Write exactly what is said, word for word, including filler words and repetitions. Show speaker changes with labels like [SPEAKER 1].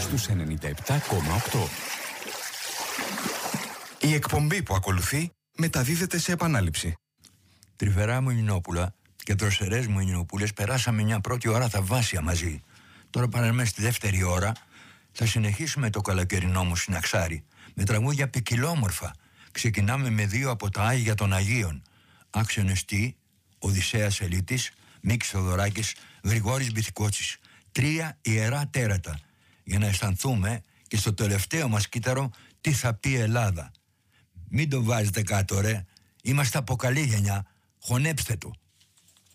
[SPEAKER 1] στους ενενήντα επτά κόμμα οκτώ.
[SPEAKER 2] Η εκπομπή που ακολουθεί μεταδίδεται σε επανάληψη.
[SPEAKER 3] Τρυφερά μου Ινινόπουλα και δροσερές μου Ινινοπούλες, περάσαμε μια πρώτη ώρα θαυμάσια μαζί. Τώρα πάμε στη δεύτερη ώρα. Θα συνεχίσουμε το καλοκαιρινό μου συναξάρι με τραγούδια ποικιλόμορφα. Ξεκινάμε με δύο από τα Άγια των Αγίων. Άξονες Τι, Οδυσσέας Ελίτης, Μίκης Θοδωράκης, Γρηγόρης Μπιθικότσης. Τρία ιερά τέρατα, για να αισθανθούμε και στο τελευταίο μας κύτταρο τι θα πει Ελλάδα. Μην το βάζετε κάτω ρε, είμαστε από καλή γενιά, χωνέψτε το.